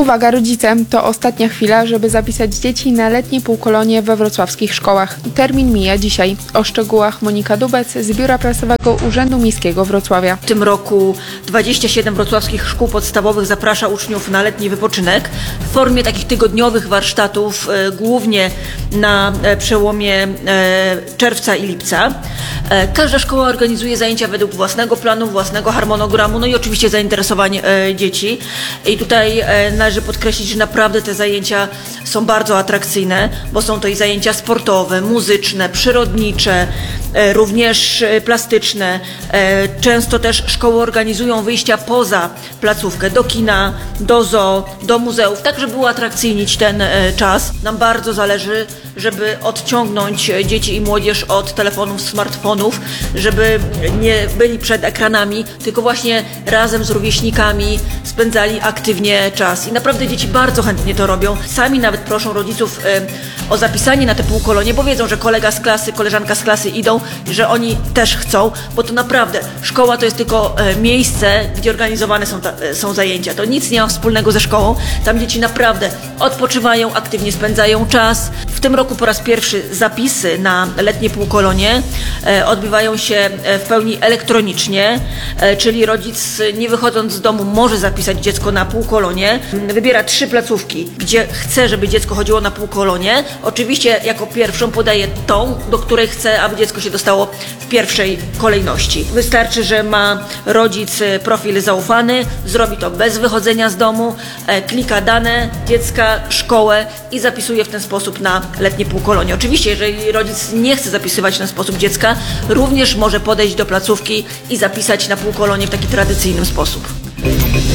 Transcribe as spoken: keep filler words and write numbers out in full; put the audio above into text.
Uwaga rodzice, to ostatnia chwila, żeby zapisać dzieci na letnie półkolonie we wrocławskich szkołach. Termin mija dzisiaj. O szczegółach Monika Dubec z Biura Prasowego Urzędu Miejskiego Wrocławia. W tym roku dwadzieścia siedem wrocławskich szkół podstawowych zaprasza uczniów na letni wypoczynek w formie takich tygodniowych warsztatów, e, głównie na e, przełomie e, czerwca i lipca. E, każda szkoła organizuje zajęcia według własnego planu, własnego harmonogramu, no i oczywiście zainteresowań e, dzieci. I tutaj e, należy podkreślić, że naprawdę te zajęcia są bardzo atrakcyjne, bo są to i zajęcia sportowe, muzyczne, przyrodnicze, e, również e, plastyczne. E, często też szkoły organizują wyjścia poza placówkę, do kina, do zoo, do muzeów, tak żeby uatrakcyjnić ten e, czas. Nam bardzo zależy, żeby odciągnąć dzieci i młodzież od telefonów, smartfonów, żeby nie byli przed ekranami, tylko właśnie razem z rówieśnikami spędzali aktywnie czas. I naprawdę dzieci bardzo chętnie to robią. Sami nawet proszą rodziców y, o zapisanie na te półkolonie, bo wiedzą, że kolega z klasy, koleżanka z klasy idą, że oni też chcą, bo to naprawdę szkoła to jest tylko y, miejsce, gdzie organizowane są, ta, y, są zajęcia. To nic nie ma wspólnego ze szkołą. Tam dzieci naprawdę odpoczywają, aktywnie spędzają czas. W tym roku po raz pierwszy zapisy na letnie półkolonie e, odbywają się w pełni elektronicznie, e, czyli rodzic nie wychodząc z domu może zapisać dziecko na półkolonie. Wybiera trzy placówki, gdzie chce, żeby dziecko chodziło na półkolonie. Oczywiście jako pierwszą podaje tą, do której chce, aby dziecko się dostało w pierwszej kolejności. Wystarczy, że ma rodzic profil zaufany, zrobi to bez wychodzenia z domu, e, klika dane dziecka, szkołę i zapisuje w ten sposób na letnie półkolonie. Oczywiście, jeżeli rodzic nie chce zapisywać w ten sposób dziecka, również może podejść do placówki i zapisać na półkolonie w taki tradycyjny sposób.